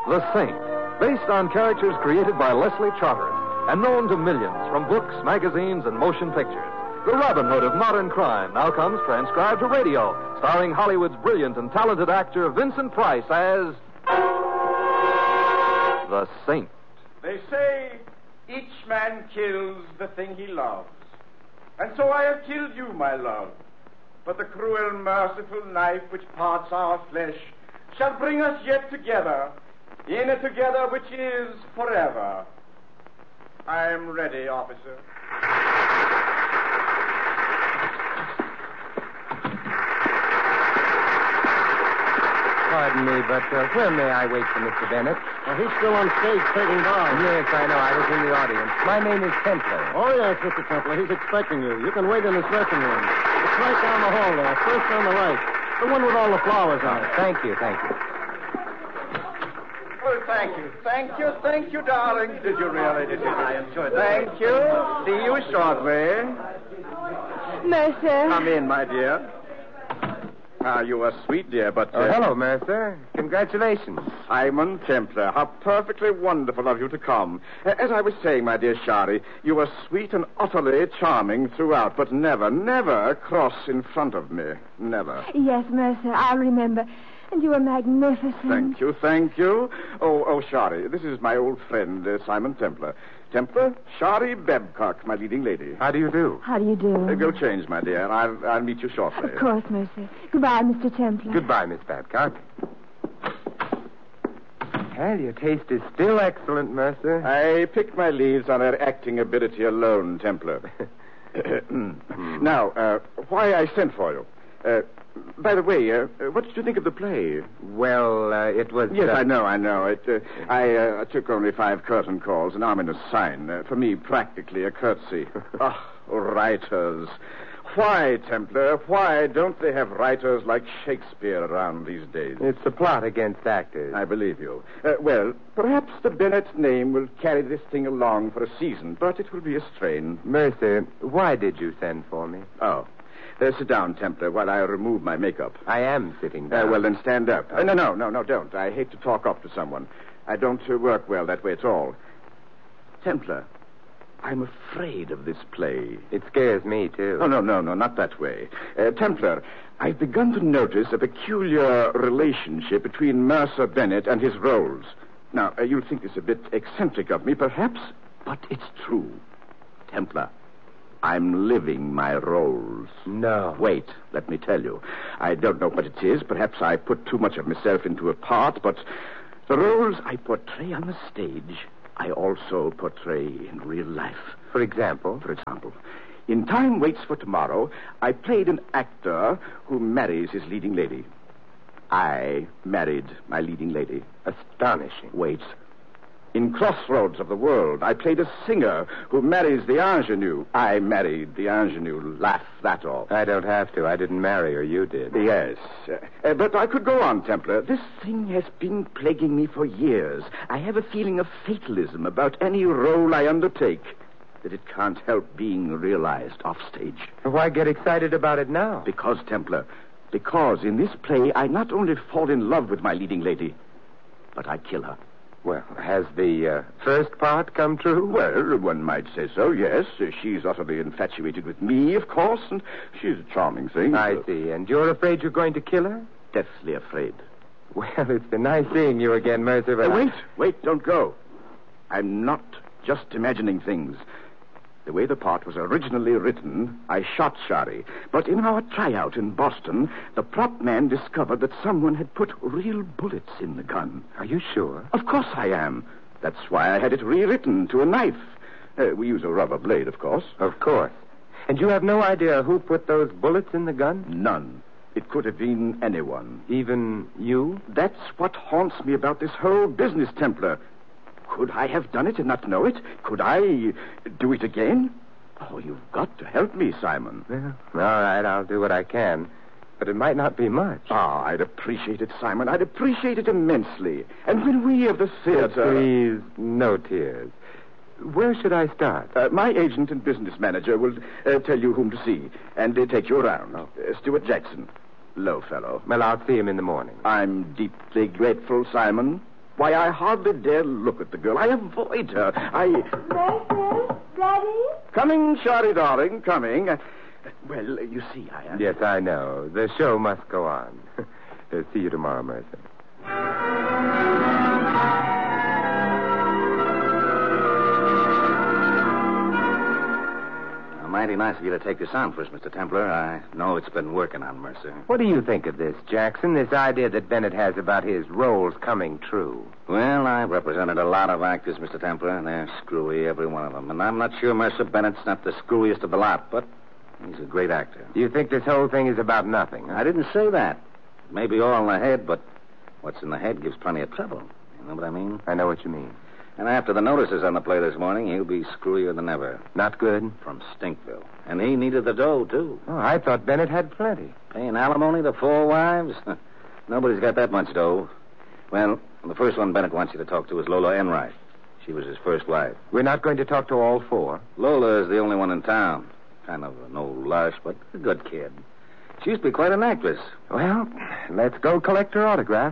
The Saint, based on characters created by Leslie Charteris and known to millions from books, magazines, and motion pictures. The Robin Hood of modern crime now comes transcribed to radio, starring Hollywood's brilliant and talented actor Vincent Price as The Saint. They say each man kills the thing he loves. And so I have killed you, my love. But the cruel, merciful knife which parts our flesh shall bring us yet together, in a together which is forever. I am ready, officer. Pardon me, but where may I wait for Mr. Bennett? He's still on stage taking bows. Yes, I know. I was in the audience. My name is Templar. Oh, yes, Mr. Templar. He's expecting you. You can wait in his dressing room. It's right down the hall there, first on the right. The one with all the flowers on it. Thank you. Oh, thank you, darling. Did you really? I enjoyed that. Thank you. See you shortly. Mercer. Come in, my dear. You are sweet, dear, but... hello, Mercer. Congratulations. Simon Templar, how perfectly wonderful of you to come. As I was saying, my dear Shari, you are sweet and utterly charming throughout, but never cross in front of me. Never. Yes, Mercer, I'll remember. And you are magnificent. Thank you. Oh, Shari, this is my old friend, Simon Templar. Templar, Shari Babcock, my leading lady. How do you do? How do you do? Go change, my dear, and I'll meet you shortly. Of course, Mercer. Goodbye, Mr. Templar. Goodbye, Miss Babcock. Well, your taste is still excellent, Mercer. I picked my leaves on her acting ability alone, Templar. Now, why I sent for you. By the way, what did you think of the play? Well, it was... Yes, I know. I took only 5 curtain calls, an ominous sign. For me, practically a courtesy. Writers. Why, Templar, why don't they have writers like Shakespeare around these days? It's a plot against actors. I believe you. Well, perhaps the Bennett name will carry this thing along for a season, but it will be a strain. Mercer, why did you send for me? Oh. Sit down, Templar, while I remove my makeup. I am sitting down. Well, then stand up. No, don't. I hate to talk up to someone. I don't work well that way at all. Templar, I'm afraid of this play. It scares me, too. Oh, no, not that way. Templar, I've begun to notice a peculiar relationship between Mercer Bennett and his roles. Now, you'll think this a bit eccentric of me, perhaps, but it's true. Templar, I'm living my roles. No. Wait, let me tell you. I don't know what it is. Perhaps I put too much of myself into a part, but the roles I portray on the stage, I also portray in real life. For example? For example, in Time Waits for Tomorrow, I played an actor who marries his leading lady. I married my leading lady. Astonishing. Wait. In Crossroads of the World, I played a singer who marries the ingenue. I married the ingenue. Laugh that off. I don't have to. I didn't marry her. You did. Yes. But I could go on, Templar. This thing has been plaguing me for years. I have a feeling of fatalism about any role I undertake, that it can't help being realized offstage. Why get excited about it now? Because, Templar, in this play, I not only fall in love with my leading lady, but I kill her. Well, has the first part come true? Well, one might say so, yes. She's utterly infatuated with me, of course, and she's a charming thing. I see. And you're afraid you're going to kill her? Deathly afraid. Well, it's been nice seeing you again, Mercer, but... Wait, don't go. I'm not just imagining things. The way the part was originally written, I shot Shari. But in our tryout in Boston, the prop man discovered that someone had put real bullets in the gun. Are you sure? Of course I am. That's why I had it rewritten to a knife. We use a rubber blade, of course. Of course. And you have no idea who put those bullets in the gun? None. It could have been anyone. Even you? That's what haunts me about this whole business, Templar. Could I have done it and not know it? Could I do it again? Oh, you've got to help me, Simon. Well, all right, I'll do what I can. But it might not be much. I'd appreciate it, Simon. I'd appreciate it immensely. And when we of the theater... Please, no tears. Where should I start? My agent and business manager will tell you whom to see and take you around. Stuart Jackson. Low fellow. Well, I'll see him in the morning. I'm deeply grateful, Simon. Why, I hardly dare look at the girl. I avoid her. Mercer, Daddy? Coming, Shari, darling, coming. Well, you see, Yes, I know. The show must go on. See you tomorrow, Mercer. Mighty nice of you to take this on for us, Mr. Templar. I know it's been working on Mercer. What do you think of this, Jackson? This idea that Bennett has about his roles coming true? Well, I've represented a lot of actors, Mr. Templar, and they're screwy, every one of them. And I'm not sure Mercer Bennett's not the screwiest of the lot, but he's a great actor. Do you think this whole thing is about nothing? Huh? I didn't say that. Maybe all in the head, but what's in the head gives plenty of trouble. You know what I mean? I know what you mean. And after the notices on the play this morning, he'll be screwier than ever. Not good? From Stinkville. And he needed the dough, too. Oh, I thought Bennett had plenty. Paying alimony to 4 wives? Nobody's got that much dough. Well, the first one Bennett wants you to talk to is Lola Enright. She was his first wife. We're not going to talk to all 4? Lola is the only one in town. Kind of an old lush, but a good kid. She used to be quite an actress. Well, let's go collect her autograph.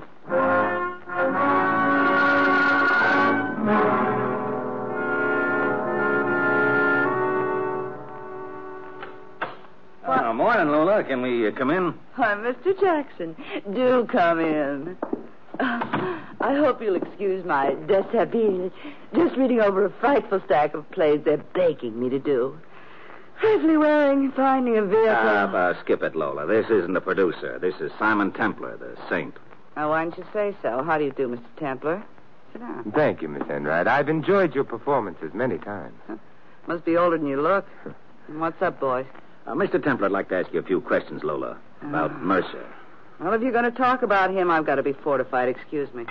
Morning, Lola. Can we come in? Why, Mr. Jackson, do come in. I hope you'll excuse my dishabille. Just reading over a frightful stack of plays they're begging me to do. Safely wearing, finding a vehicle. Skip it, Lola. This isn't the producer. This is Simon Templar, the saint. Now, why didn't you say so? How do you do, Mr. Templar? Sit down. Thank you, Miss Enright. I've enjoyed your performances many times. Must be older than you look. What's up, boys? Mr. Templar, I'd like to ask you a few questions, Lola, about Mercer. Well, if you're going to talk about him, I've got to be fortified. Excuse me.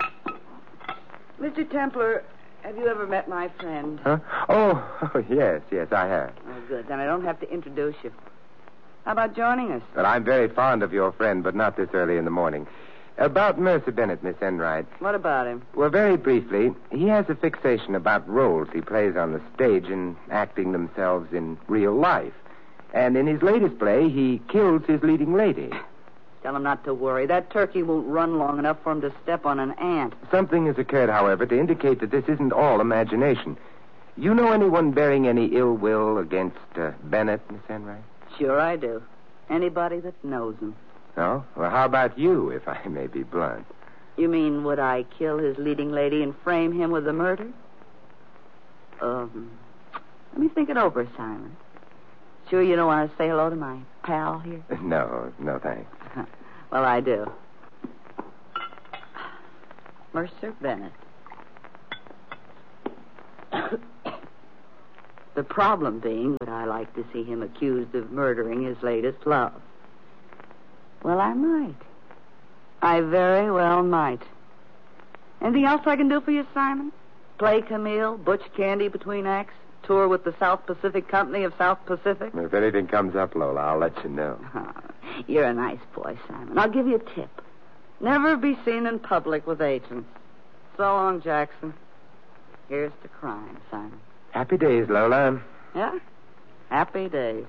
Mr. Templar, have you ever met my friend? Huh? Oh, yes, I have. Oh, good. Then I don't have to introduce you. How about joining us? Well, I'm very fond of your friend, but not this early in the morning. About Mercer Bennett, Miss Enright. What about him? Well, very briefly, he has a fixation about roles he plays on the stage and acting themselves in real life. And in his latest play, he kills his leading lady. Tell him not to worry. That turkey won't run long enough for him to step on an ant. Something has occurred, however, to indicate that this isn't all imagination. You know anyone bearing any ill will against Bennett, Miss Enright? Sure I do. Anybody that knows him. Oh? Well, how about you, if I may be blunt? You mean, would I kill his leading lady and frame him with the murder? Let me think it over, Simon. Sure you don't want to say hello to my pal here? No, thanks. Well, I do. Mercer Bennett. The problem being that I like to see him accused of murdering his latest love. Well, I might. I very well might. Anything else I can do for you, Simon? Play Camille, Butch Candy between acts? Tour with the South Pacific Company of South Pacific? If anything comes up, Lola, I'll let you know. Oh, you're a nice boy, Simon. I'll give you a tip. Never be seen in public with agents. So long, Jackson. Here's to crime, Simon. Happy days, Lola. Yeah? Happy days.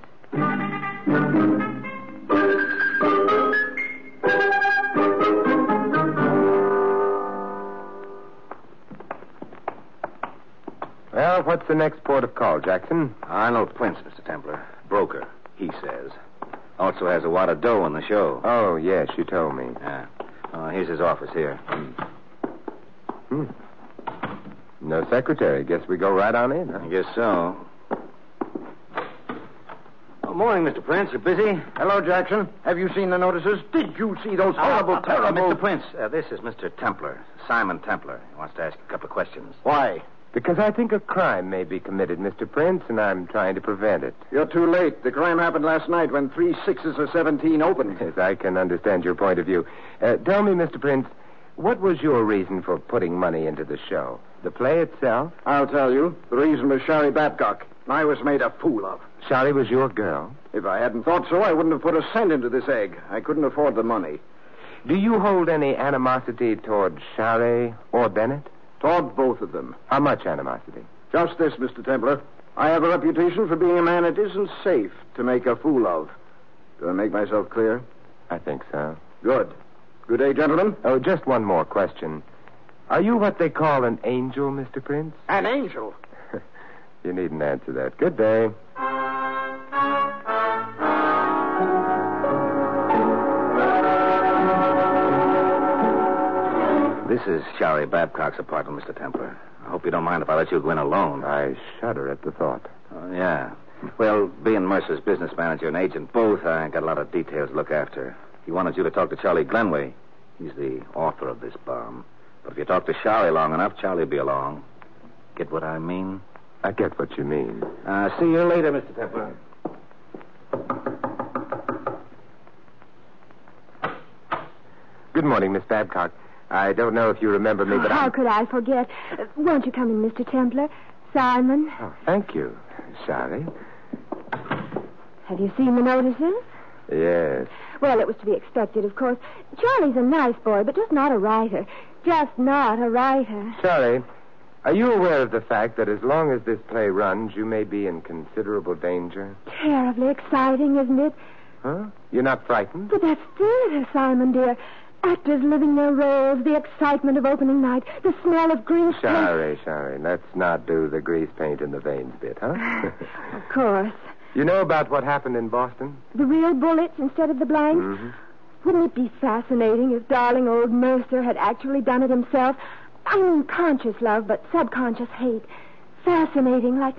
Well, what's the next port of call, Jackson? Arnold Prince, Mr. Templar. Broker, he says. Also has a wad of dough on the show. Oh, yes, you told me. Yeah. Here's his office here. No secretary. Guess we go right on in, huh? I guess so. Oh, morning, Mr. Prince. You busy? Hello, Jackson. Have you seen the notices? Did you see those horrible, terrible... Mr. Prince, this is Mr. Templar, Simon Templar. He wants to ask a couple of questions. Why? Because I think a crime may be committed, Mr. Prince, and I'm trying to prevent it. You're too late. The crime happened last night when 3 6s of 17 opened. Yes, I can understand your point of view. Tell me, Mr. Prince, what was your reason for putting money into the show? The play itself? I'll tell you. The reason was Shari Babcock. I was made a fool of. Shari was your girl? If I hadn't thought so, I wouldn't have put a cent into this egg. I couldn't afford the money. Do you hold any animosity toward Shari or Bennett? Toward both of them. How much animosity? Just this, Mr. Templar. I have a reputation for being a man it isn't safe to make a fool of. Do I make myself clear? I think so. Good. Good day, gentlemen. Oh, just one more question. Are you what they call an angel, Mr. Prince? An angel? You needn't answer that. Good day. This is Shari Babcock's apartment, Mr. Templar. I hope you don't mind if I let you go in alone. I shudder at the thought. Oh, yeah. Well, being Mercer's business manager and agent both, I got a lot of details to look after. He wanted you to talk to Charlie Glenway. He's the author of this bomb. But if you talk to Charlie long enough, Charlie'll be along. Get what I mean? I get what you mean. See you later, Mr. Templar. Good morning, Miss Babcock. I don't know if you remember me, but How could I forget? Won't you come in, Mr. Templar? Simon? Oh, thank you, Shari. Have you seen the notices? Yes. Well, it was to be expected, of course. Charlie's a nice boy, but just not a writer. Just not a writer. Shari, are you aware of the fact that as long as this play runs, you may be in considerable danger? Terribly exciting, isn't it? Huh? You're not frightened? But that's theater, Simon, dear. Actors living their roles, the excitement of opening night, the smell of grease paint. Shari, let's not do the grease paint in the veins bit, huh? Of course. You know about what happened in Boston? The real bullets instead of the blanks? Mm-hmm. Wouldn't it be fascinating if darling old Mercer had actually done it himself? I mean conscious love, but subconscious hate. Fascinating, like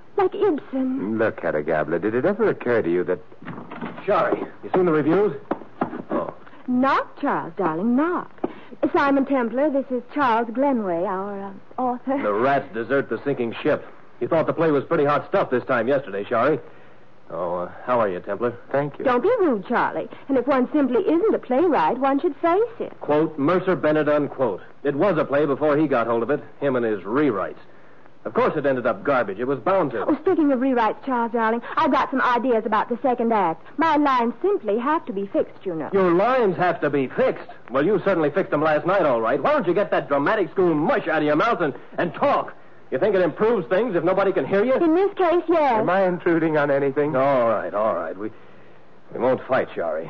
Ibsen. Look, Hedda Gabler, did it ever occur to you that... Shari, you seen the reviews? Oh. Knock, Charles, darling, knock. Simon Templar, this is Charles Glenway, our author. The rats desert the sinking ship. You thought the play was pretty hot stuff this time yesterday, Shari. Oh, how are you, Templar? Thank you. Don't be rude, Charlie. And if one simply isn't a playwright, one should face it. Quote, Mercer Bennett, unquote. It was a play before he got hold of it, him and his rewrites. Of course it ended up garbage. It was bound to. Oh, speaking of rewrites, Charles, darling, I've got some ideas about the second act. My lines simply have to be fixed, you know. Your lines have to be fixed. Well, you certainly fixed them last night, all right. Why don't you get that dramatic school mush out of your mouth and talk? You think it improves things if nobody can hear you? In this case, yes. Am I intruding on anything? All right. We won't fight, Shari.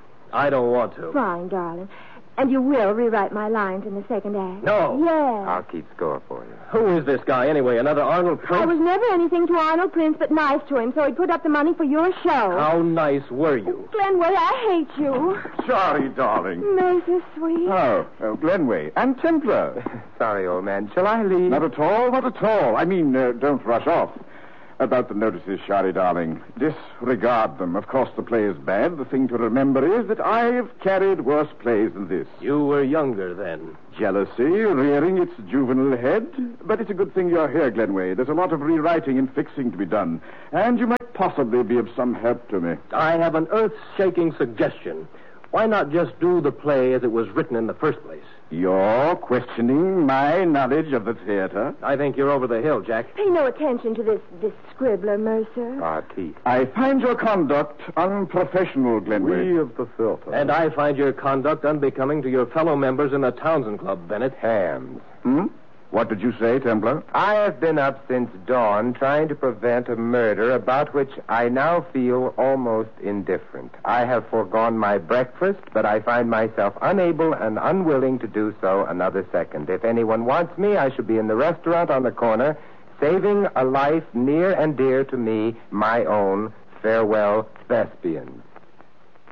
I don't want to. Fine, darling. And you will rewrite my lines in the second act? No. Yes. I'll keep score for you. Who is this guy, anyway? Another Arnold Prince? I was never anything to Arnold Prince but nice to him, so he put up the money for your show. How nice were you? Glenway, I hate you. Sorry, darling. Mercer, sweet. Oh, Glenway. And Templar. Sorry, old man. Shall I leave? Not at all. I mean, don't rush off. About the notices, Shari, darling. Disregard them. Of course, the play is bad. The thing to remember is that I've carried worse plays than this. You were younger then. Jealousy rearing its juvenile head. But it's a good thing you're here, Glenway. There's a lot of rewriting and fixing to be done. And you might possibly be of some help to me. I have an earth-shaking suggestion. Why not just do the play as it was written in the first place? You're questioning my knowledge of the theater? I think you're over the hill, Jack. Pay no attention to this scribbler, Mercer. Our teeth. I find your conduct unprofessional, Glenway. We of the filter. And I find your conduct unbecoming to your fellow members in the Townsend Club, Bennett. Hams. What did you say, Templar? I have been up since dawn trying to prevent a murder about which I now feel almost indifferent. I have foregone my breakfast, but I find myself unable and unwilling to do so another second. If anyone wants me, I shall be in the restaurant on the corner, saving a life near and dear to me, my own. Farewell, Thespians.